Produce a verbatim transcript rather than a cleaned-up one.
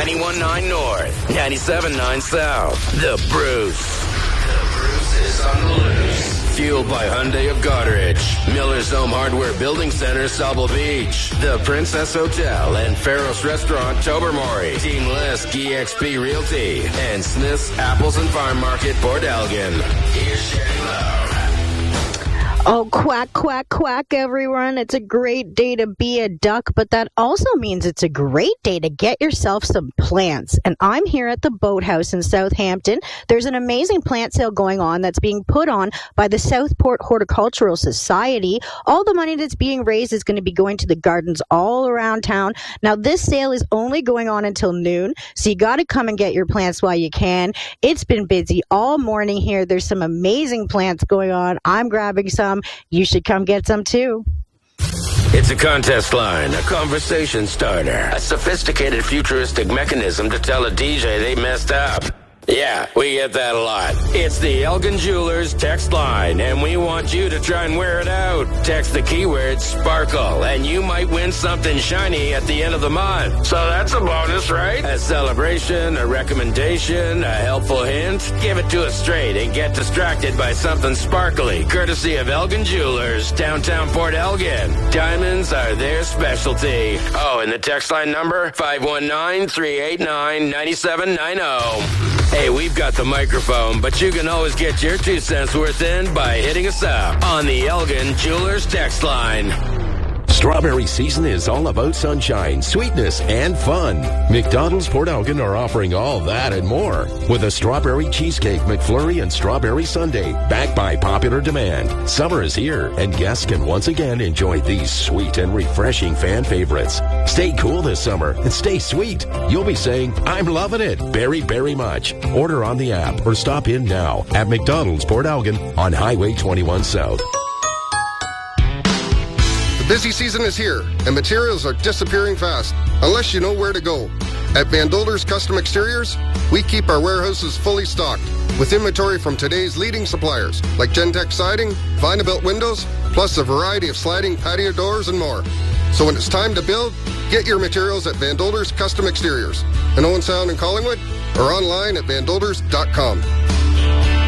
ninety-one point nine North, ninety-seven point nine South. The Bruce. The Bruce is on the loose. Fueled by Hyundai of Goderich, Miller's Home Hardware Building Center, Sauble Beach, The Princess Hotel and Faros Restaurant, Tobermory, Team Lisk, E X P Realty, and Smith's Apples and Farm Market, Port Elgin. Here's Sherry Lowe. Oh, quack, quack, quack, everyone. It's a great day to be a duck, but that also means it's a great day to get yourself some plants. And I'm here at the Boathouse in Southampton. There's an amazing plant sale going on that's being put on by the Southport Horticultural Society. All the money that's being raised is going to be going to the gardens all around town. Now, this sale is only going on until noon, so you got to come and get your plants while you can. It's been busy all morning here. There's some amazing plants going on. I'm grabbing some. You should come get some too. It's a contest line, a conversation starter, a sophisticated futuristic mechanism to tell a D J they messed up. Yeah, we get that a lot. It's the Elgin Jewelers text line, and we want you to try and wear it out. Text the keyword sparkle, and you might win something shiny at the end of the month. So that's a bonus, right? A celebration, a recommendation, a helpful hint. Give it to us straight and get distracted by something sparkly, courtesy of Elgin Jewelers, downtown Port Elgin. Diamonds are their specialty. Oh, and the text line number, five one nine, three eight nine, nine seven nine zero. Hey, we've got the microphone, but you can always get your two cents worth in by hitting us up on the Elgin Jewelers text line. Strawberry season is all about sunshine, sweetness, and fun. McDonald's Port Elgin are offering all that and more with a strawberry cheesecake McFlurry and strawberry sundae backed by popular demand. Summer is here, and guests can once again enjoy these sweet and refreshing fan favorites. Stay cool this summer and stay sweet. You'll be saying, I'm loving it very, very much. Order on the app or stop in now at McDonald's Port Elgin on Highway twenty-one South. The busy season is here, and materials are disappearing fast, unless you know where to go. At Van Dolder's Custom Exteriors, we keep our warehouses fully stocked, with inventory from today's leading suppliers, like Gentex Siding, Vinyl Windows, plus a variety of sliding patio doors and more. So when it's time to build, get your materials at Van Dolder's Custom Exteriors, in Owen Sound and Collingwood, or online at van dolders dot com.